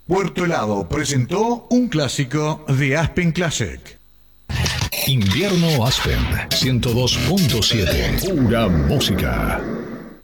Puerto Helado presentó un clásico de Aspen Classic. Invierno Aspen 102.7. Pura música.